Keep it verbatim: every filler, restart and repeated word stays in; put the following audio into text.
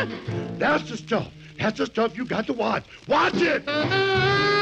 That's the stuff. That's the stuff you got to watch. Watch it!